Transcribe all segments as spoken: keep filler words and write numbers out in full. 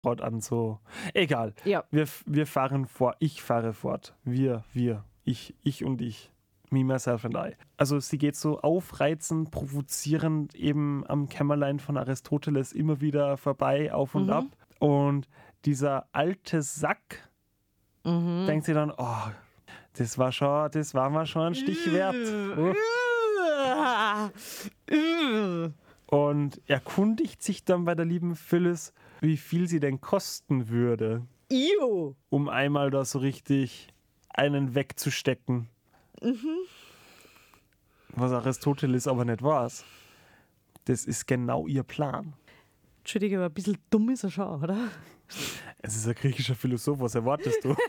gerade an so. Egal. Ja. Wir, wir fahren fort. Ich fahre fort. Wir, wir. Ich, ich und ich. Me, myself and I. Also sie geht so aufreizend, provozierend eben am Kämmerlein von Aristoteles immer wieder vorbei, auf und Mhm. ab. Und dieser alte Sack Mhm. denkt sie dann, oh, das war schon, das war mal schon ein Stich wert. Und erkundigt sich dann bei der lieben Phyllis, wie viel sie denn kosten würde, Io. um einmal da so richtig einen wegzustecken. Mhm. Was Aristoteles aber nicht weiß. Das ist genau ihr Plan. Entschuldige, aber ein bisschen dumm ist er schon, oder? Es ist ein griechischer Philosoph, was erwartest du?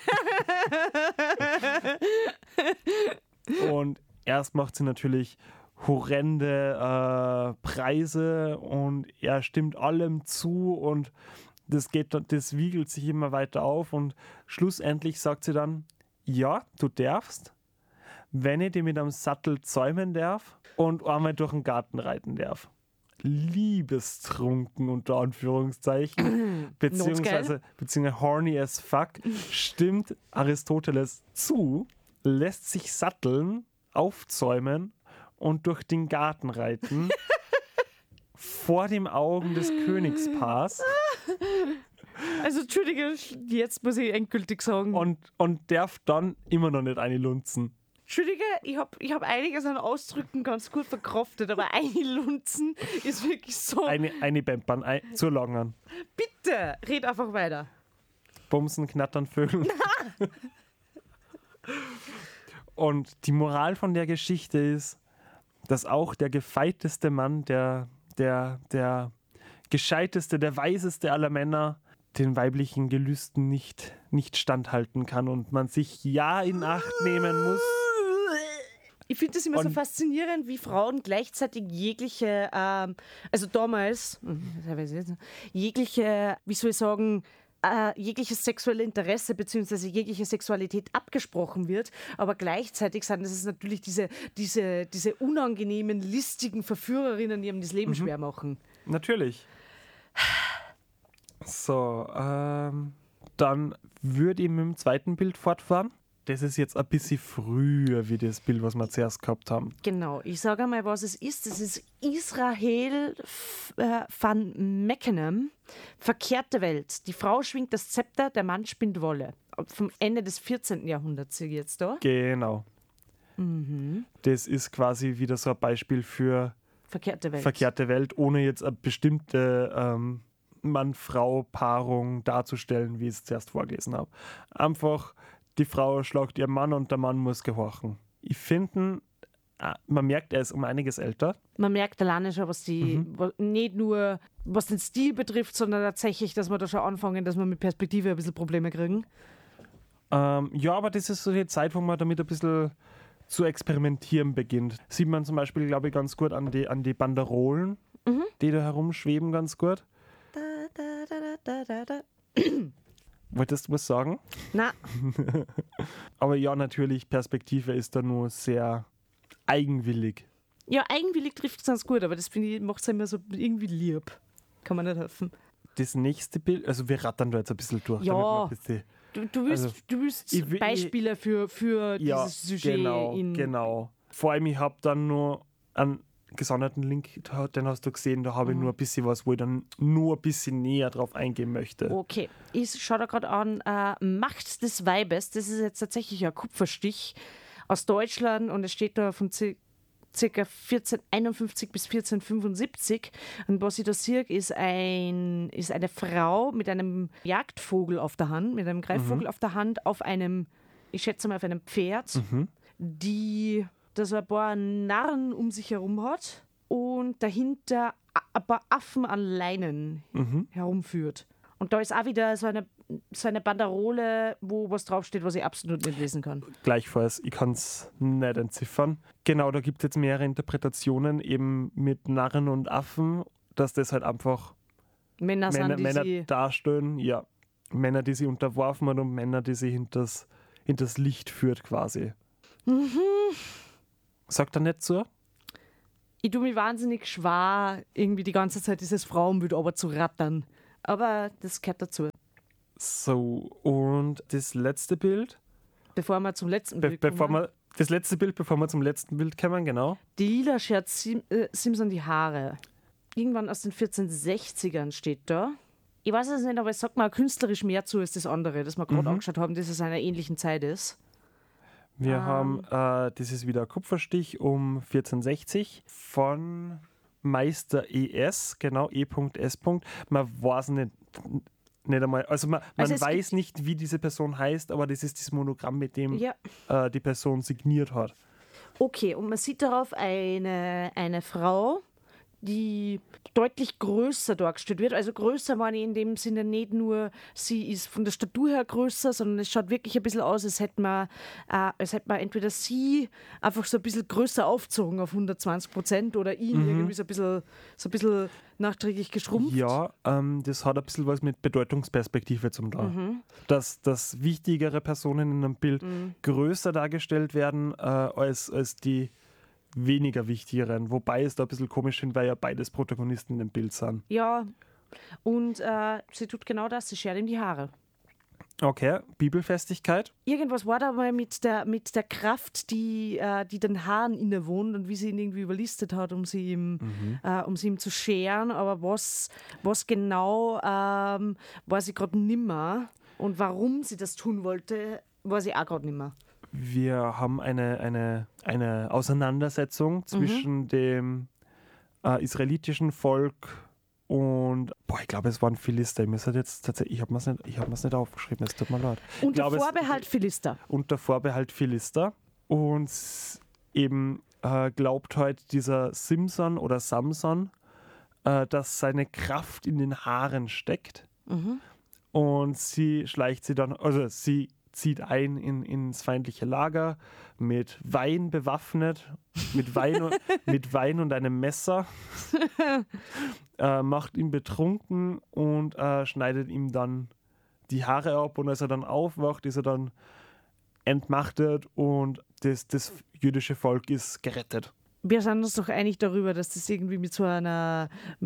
Und erst macht sie natürlich horrende äh, Preise und er stimmt allem zu und das, geht, das wiegelt sich immer weiter auf und schlussendlich sagt sie dann, ja, du darfst, wenn ich dir mit einem Sattel zäumen darf und einmal durch den Garten reiten darf. Liebestrunken unter Anführungszeichen, beziehungsweise, beziehungsweise horny as fuck, stimmt Aristoteles zu, lässt sich satteln, aufzäumen und durch den Garten reiten, vor den Augen des Königspaars. Also, Entschuldige, jetzt muss ich endgültig sagen. Und, und darf dann immer noch nicht eine lunzen. Entschuldige, ich habe ich hab einiges an Ausdrücken ganz gut verkraftet, aber einlunzen ist wirklich so. Eine, eine Bempern, ein, zur Langen. Bitte, red einfach weiter. Bumsen, knattern, Vögeln. Und die Moral von der Geschichte ist, dass auch der gefeiteste Mann, der, der, der gescheiteste, der weiseste aller Männer den weiblichen Gelüsten nicht, nicht standhalten kann und man sich ja in Acht nehmen muss. Ich finde das immer Und so faszinierend, wie Frauen gleichzeitig jegliche, ähm, also damals, jegliche, wie soll ich sagen, äh, jegliches sexuelle Interesse bzw. jegliche Sexualität abgesprochen wird, aber gleichzeitig sind es natürlich diese, diese, diese unangenehmen, listigen Verführerinnen, die einem das Leben Mhm. schwer machen. Natürlich. So, ähm, dann würde ich mit dem zweiten Bild fortfahren. Das ist jetzt ein bisschen früher wie das Bild, was wir zuerst gehabt haben. Genau, ich sage einmal, was es ist. Es ist Israel F- äh, van Meckenham, Verkehrte Welt. Die Frau schwingt das Zepter, der Mann spinnt Wolle. Vom Ende des vierzehnten Jahrhunderts sehe ich jetzt da. Genau. Mhm. Das ist quasi wieder so ein Beispiel für Verkehrte Welt. verkehrte Welt, ohne jetzt eine bestimmte ähm, Mann-Frau-Paarung darzustellen, wie ich es zuerst vorgelesen habe. Einfach, die Frau schlagt ihren Mann und der Mann muss gehorchen. Ich finde, man merkt, er ist um einiges älter. Man merkt alleine schon, was die, Mhm. wa- nicht nur was den Stil betrifft, sondern tatsächlich, dass wir da schon anfangen, dass wir mit Perspektive ein bisschen Probleme kriegen. Ähm, ja, aber das ist so die Zeit, wo man damit ein bisschen zu experimentieren beginnt. Sieht man zum Beispiel, glaube ich, ganz gut an die, an die Banderolen, Mhm. die da herumschweben, ganz gut. Da, da, da, da, da, da. Wolltest du was sagen? Na, Aber ja, natürlich, Perspektive ist da nur sehr eigenwillig. ja, eigenwillig trifft es ganz gut, aber das finde ich, macht es immer so irgendwie lieb. Kann man nicht helfen. Das nächste Bild, also wir rattern da jetzt ein bisschen durch. Ja. damit wir ein bisschen, Du, du willst, Also, du willst ich will- Beispiele für, für ja, dieses Sujet genau, in. genau. Vor allem, ich habe dann nur einen gesonderten Link, da- den hast du gesehen, da habe ich Mhm. nur ein bisschen was, wo ich dann nur ein bisschen näher drauf eingehen möchte. Okay, ich schaue da gerade an, äh, Macht des Weibes, das ist jetzt tatsächlich ein Kupferstich aus Deutschland und es steht da von ci- circa vierzehnhunderteinundfünfzig bis vierzehnhundertfünfundsiebzig und was ich da sehe, ist, ein, ist eine Frau mit einem Jagdvogel auf der Hand, mit einem Greifvogel auf der Hand, auf einem, ich schätze mal auf einem Pferd, Mhm. die da so ein paar Narren um sich herum hat und dahinter a- ein paar Affen an Leinen Mhm. herumführt. Und da ist auch wieder so eine, so eine Banderole, wo was draufsteht, was ich absolut nicht lesen kann. Gleichfalls, ich kann es nicht entziffern. Genau, da gibt es jetzt mehrere Interpretationen, eben mit Narren und Affen, dass das halt einfach Männer sind, Männer, die Männer sie... darstellen, ja. Männer, die sie unterworfen hat und Männer, die sie hinters, hinters Licht führt quasi. Mhm. Sagt er nicht so? Ich tue mich wahnsinnig schwer, irgendwie die ganze Zeit dieses Frauenbild aber zu rattern. aber das gehört dazu. So, und das letzte Bild, Bevor wir zum letzten be Bild bevor kommen. wir, das letzte Bild, bevor wir zum letzten Bild kommen, genau. Die Lila schert Sim äh, Simpson die Haare. Irgendwann aus den vierzehntensechzigern steht da. Ich weiß es nicht, aber es sagt mal künstlerisch mehr zu als das andere, das wir gerade Mhm. angeschaut haben, das aus einer ähnlichen Zeit ist. Wir Ähm. haben, äh, das ist wieder Kupferstich um vierzehntensechzig von Meister E S, genau, E.S. Man weiß nicht, nicht einmal, also man, man Also es weiß nicht, wie diese Person heißt, aber das ist das Monogramm, mit dem Ja. äh, die Person signiert hat. Okay, und man sieht darauf eine, eine Frau, die deutlich größer dargestellt wird. Also größer meine ich in dem Sinne nicht nur, sie ist von der Statur her größer, sondern es schaut wirklich ein bisschen aus, als hätte man, äh, als hätte man entweder sie einfach so ein bisschen größer aufgezogen auf hundertzwanzig Prozent oder ihn Mhm. irgendwie so ein bisschen, so ein bisschen nachträglich geschrumpft. Ja, ähm, das hat ein bisschen was mit Bedeutungsperspektive zum tun. Mhm. Dass, dass wichtigere Personen in einem Bild Mhm. größer dargestellt werden äh, als, als die weniger wichtigeren. Wobei es da ein bisschen komisch sind, weil ja beides Protagonisten in dem Bild sind. Ja, und äh, sie tut genau das, sie schert ihm die Haare. Okay, Bibelfestigkeit. Irgendwas war da mal mit der, mit der Kraft, die, äh, die den Haaren innewohnt und wie sie ihn irgendwie überlistet hat, um sie ihm, äh, um sie ihm zu scheren. Aber was, was genau ähm, weiß ich gerade nimmer. Und warum sie das tun wollte, weiß ich auch gerade nimmer. Wir haben eine, eine, eine Auseinandersetzung zwischen dem äh, israelitischen Volk und, boah, ich glaube, es waren Philister. Ich, muss halt jetzt tatsächlich, ich habe mir es nicht, ich hab mir's nicht aufgeschrieben, es tut mir leid. Ich Unter glaube, es- Vorbehalt Philister. Unter Vorbehalt Philister. Und s- eben äh, glaubt halt dieser Simson oder Samson, äh, dass seine Kraft in den Haaren steckt. Mhm. Und sie schleicht sie dann, also sie zieht ein in, ins feindliche Lager, mit Wein bewaffnet, mit Wein, und, mit Wein und einem Messer, äh, macht ihn betrunken und äh, schneidet ihm dann die Haare ab. Und als er dann aufwacht, ist er dann entmachtet und das, das jüdische Volk ist gerettet. Wir sind uns doch einig darüber, dass das irgendwie mit so einer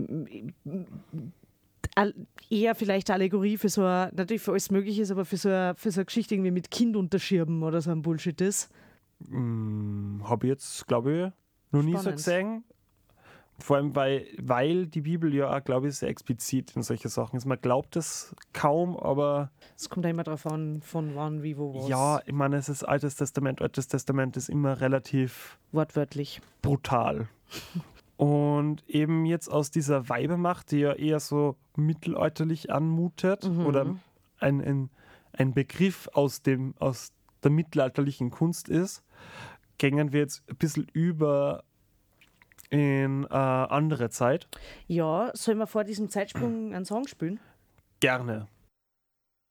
Al- eher vielleicht Allegorie für so eine, natürlich für alles Mögliche ist, aber für so eine, für so eine Geschichte irgendwie mit Kind unterschirben oder so ein Bullshit ist. Hm, habe ich jetzt, glaube ich, noch nie so Spannend. gesehen. Vor allem, weil, weil die Bibel ja auch, glaube ich, sehr explizit in solche Sachen ist. Man glaubt es kaum, aber Es kommt ja immer darauf an, von wann, wie, wo, was. ja, ich meine, es ist Altes Testament. Altes Testament ist immer relativ Wortwörtlich. brutal. Und eben jetzt aus dieser Weibemacht, die ja eher so mittelalterlich anmutet, Mhm. oder ein, ein, ein Begriff aus, dem, aus der mittelalterlichen Kunst ist, gängen wir jetzt ein bisschen über in äh, andere Zeit. Ja, sollen wir vor diesem Zeitsprung einen Song spielen? Gerne.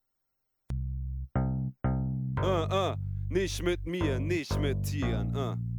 Uh, uh, nicht mit mir, nicht mit Tieren, uh.